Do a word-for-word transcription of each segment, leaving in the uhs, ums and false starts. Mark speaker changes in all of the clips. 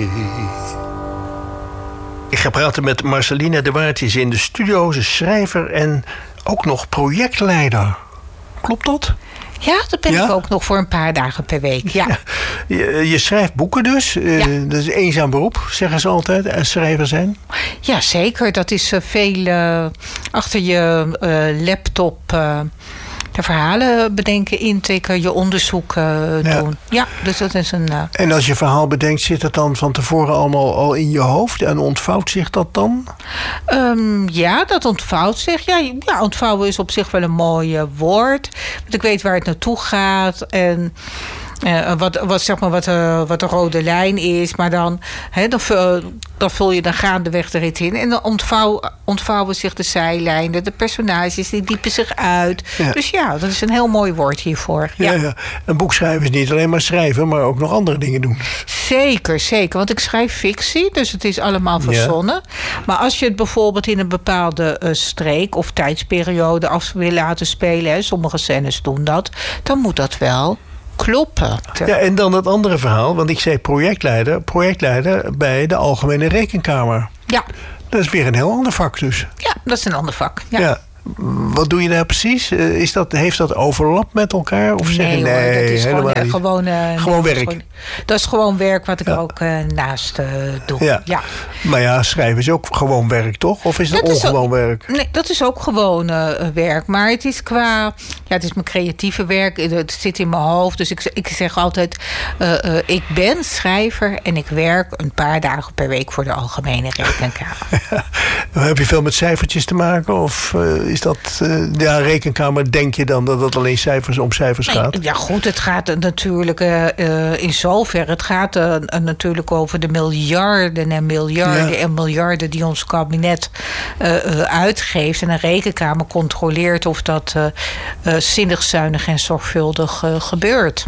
Speaker 1: Ik ga praten met Marceline de Waard. Die is in de studio. Ze is schrijver en ook nog projectleider. Klopt dat?
Speaker 2: Ja, dat ben ja? ik ook nog voor een paar dagen per week. Ja. Ja.
Speaker 1: Je, je schrijft boeken dus. Ja. Uh, dat is een eenzaam beroep, zeggen ze altijd, als schrijver zijn.
Speaker 2: Ja, zeker. Dat is uh, veel uh, achter je uh, laptop... Uh, de verhalen bedenken, intikken, je onderzoek uh, ja. doen. Ja, dus dat is een... Uh...
Speaker 1: En als je verhaal bedenkt, zit het dan van tevoren allemaal al in je hoofd? En ontvouwt zich dat dan?
Speaker 2: Um, ja, dat ontvouwt zich. Ja, ja, ontvouwen is op zich wel een mooi uh, woord. Want ik weet waar het naartoe gaat en... Uh, wat, wat, zeg maar wat, uh, wat de rode lijn is. Maar dan, he, dan, uh, dan vul je dan gaandeweg de rit in. En dan ontvouw, ontvouwen zich de zijlijnen. De personages die diepen zich uit. Ja. Dus ja, dat is een heel mooi woord hiervoor. Ja.
Speaker 1: Ja, ja. Een boek schrijven is niet alleen maar schrijven, maar ook nog andere dingen doen.
Speaker 2: Zeker, zeker. Want ik schrijf fictie, dus het is allemaal verzonnen. Ja. Maar als je het bijvoorbeeld in een bepaalde uh, streek of tijdsperiode af wil laten spelen... Hè, sommige scènes doen dat, dan moet dat wel... kloppen.
Speaker 1: Ja, en dan het andere verhaal, want ik zei projectleider, projectleider bij de Algemene Rekenkamer.
Speaker 2: Ja.
Speaker 1: Dat is weer een heel ander vak dus.
Speaker 2: Ja, dat is een ander vak. Ja.
Speaker 1: Ja. Wat doe je daar precies? Is dat, heeft dat overlap met elkaar? Of
Speaker 2: nee,
Speaker 1: zeg je,
Speaker 2: hoor,
Speaker 1: nee,
Speaker 2: dat is
Speaker 1: helemaal
Speaker 2: gewoon,
Speaker 1: niet.
Speaker 2: Gewoon, uh,
Speaker 1: gewoon
Speaker 2: nee,
Speaker 1: werk.
Speaker 2: Gewoon, dat is gewoon werk wat ik ja. er ook uh, naast uh, doe.
Speaker 1: Ja.
Speaker 2: Ja.
Speaker 1: Maar ja, schrijven is ook gewoon werk, toch? Of is dat, dat ongewoon
Speaker 2: ook,
Speaker 1: werk?
Speaker 2: Nee, dat is ook gewoon uh, werk. Maar het is qua... Ja, het is mijn creatieve werk. Het zit in mijn hoofd. Dus ik, ik zeg altijd... Uh, uh, ik ben schrijver en ik werk een paar dagen per week voor de Algemene Rekenkamer.
Speaker 1: Ja. Heb je veel met cijfertjes te maken? Of uh, is dat... Uh, ja, rekenkamer, denk je dan dat het alleen cijfers om cijfers
Speaker 2: nee,
Speaker 1: gaat?
Speaker 2: Ja goed, het gaat natuurlijk uh, uh, in zoverre. Het gaat uh, natuurlijk over de miljarden en miljarden ja. en miljarden die ons kabinet uh, uh, uitgeeft. En een rekenkamer controleert of dat uh, uh, zinnig, zuinig en zorgvuldig uh, gebeurt.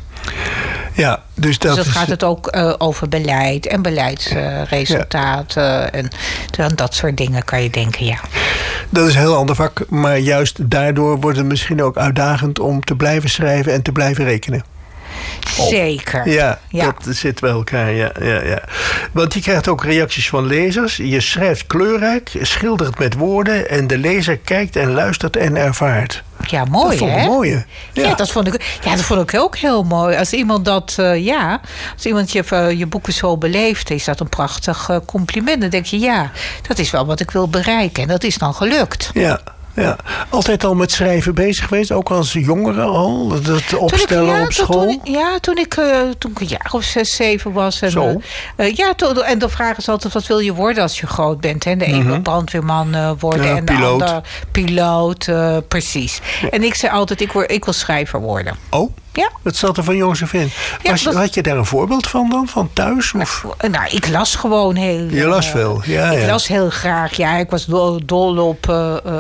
Speaker 1: Ja, dus dat,
Speaker 2: dus dat
Speaker 1: is...
Speaker 2: gaat het ook uh, over beleid en beleidsresultaten. Uh, ja. en, en dat soort dingen kan je denken, ja.
Speaker 1: Dat is een heel ander vak, maar juist daardoor wordt het misschien ook uitdagend om te blijven schrijven en te blijven rekenen.
Speaker 2: Oh. Zeker.
Speaker 1: Ja,
Speaker 2: ja,
Speaker 1: dat zit bij elkaar. Ja, ja, ja. Want je krijgt ook reacties van lezers. Je schrijft kleurrijk, schildert met woorden... en de lezer kijkt en luistert en ervaart.
Speaker 2: Ja, mooi,
Speaker 1: dat vond ik
Speaker 2: hè?
Speaker 1: mooi.
Speaker 2: Ja. Ja, dat vond ik, ja, dat vond ik ook heel mooi. Als iemand dat, uh, ja, als iemand je, uh, je boeken zo beleeft, is dat een prachtig uh, compliment. Dan denk je, ja, dat is wel wat ik wil bereiken. En dat is dan gelukt.
Speaker 1: Ja. Ja, altijd al met schrijven bezig geweest, ook als jongere al? Dat opstellen ik, ja, op school?
Speaker 2: Toen, ja, toen ik, uh, toen ik een jaar of zes, zeven was. En,
Speaker 1: Zo?
Speaker 2: Uh, ja, to, en dan vragen ze altijd, wat wil je worden als je groot bent? Hè? De ene mm-hmm. brandweerman uh, worden
Speaker 1: ja,
Speaker 2: en de
Speaker 1: piloot.
Speaker 2: ander piloot. Uh, precies. Ja. En ik zei altijd, ik, word, ik wil schrijver worden.
Speaker 1: Oh?
Speaker 2: Ja.
Speaker 1: Dat zat er van jongs af in. Ja, Was, dat... Had je daar een voorbeeld van dan? Van thuis? Of?
Speaker 2: Nou, nou ik las gewoon heel...
Speaker 1: Je las uh, veel, ja.
Speaker 2: Ik
Speaker 1: ja.
Speaker 2: las heel graag. Ja, ik was dol, dol op uh, uh,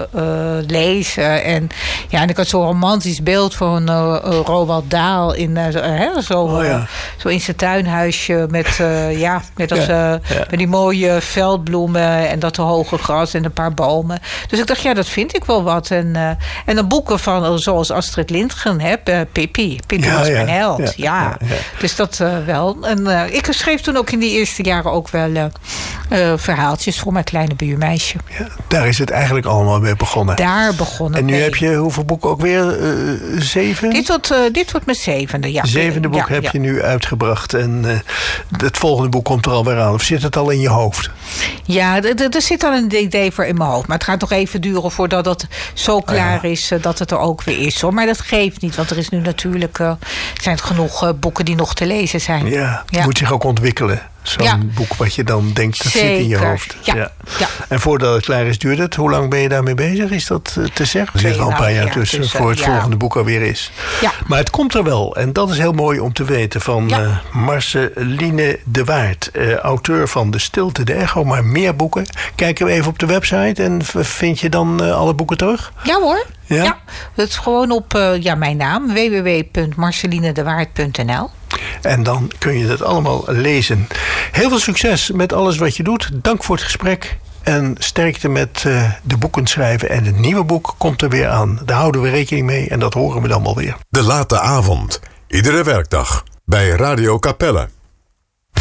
Speaker 2: lezen. En, ja, en ik had zo'n romantisch beeld van uh, uh, Roald Dahl. In, uh, uh, zo,
Speaker 1: oh, ja.
Speaker 2: uh, zo in zijn tuinhuisje. Met, uh, ja, met, dat, uh,
Speaker 1: ja, ja.
Speaker 2: met die mooie veldbloemen. En dat hoge gras en een paar bomen. Dus ik dacht, ja, dat vind ik wel wat. En, uh, en dan boeken van, uh, zoals Astrid Lindgren, hè, uh, Pippi. Pippi ja, was ja. mijn held, ja. ja. ja, ja. Dus dat uh, wel. En uh, ik schreef toen ook in die eerste jaren ook wel uh, uh, verhaaltjes voor mijn kleine buurmeisje.
Speaker 1: Ja, daar is het eigenlijk allemaal mee begonnen.
Speaker 2: Daar begonnen.
Speaker 1: En nu
Speaker 2: mee.
Speaker 1: heb je hoeveel boeken ook weer? Uh, zeven?
Speaker 2: Dit wordt, uh, dit wordt mijn zevende, ja.
Speaker 1: Zevende boek
Speaker 2: ja,
Speaker 1: heb
Speaker 2: ja.
Speaker 1: je nu uitgebracht. En uh, het volgende boek komt er alweer aan. Of zit het al in je hoofd?
Speaker 2: Ja, er zit al een idee voor in mijn hoofd. Maar het gaat nog even duren voordat het zo klaar oh ja. is uh, dat het er ook weer is. Hoor. Maar dat geeft niet, want er is nu natuurlijk... Uh, zijn het genoeg uh, boeken die nog te lezen zijn.
Speaker 1: Ja, het ja. moet zich ook ontwikkelen. Zo'n ja. boek wat je dan denkt, dat
Speaker 2: Zeker.
Speaker 1: zit in je hoofd.
Speaker 2: Ja. Ja. Ja.
Speaker 1: En voordat het klaar is, duurt het. Hoe lang ben je daarmee bezig? Is dat uh, te zeggen? Er zit al een paar jaar tussen, tussen voor het ja. volgende boek alweer is.
Speaker 2: Ja.
Speaker 1: Maar het komt er wel. En dat is heel mooi om te weten van ja. uh, Marceline de Waard. Uh, auteur van De Stilte, de Echo. Maar meer boeken. Kijken we even op de website. En vind je dan uh, alle boeken terug?
Speaker 2: Ja hoor.
Speaker 1: Ja?
Speaker 2: Ja, het is gewoon op uh, ja, mijn naam. w w w punt marceline de waard punt n l.
Speaker 1: En dan kun je dat allemaal lezen. Heel veel succes met alles wat je doet. Dank voor het gesprek. En sterkte met uh, de boeken schrijven. En het nieuwe boek komt er weer aan. Daar houden we rekening mee en dat horen we dan wel weer.
Speaker 3: De Late Avond. Iedere werkdag bij Radio Capelle.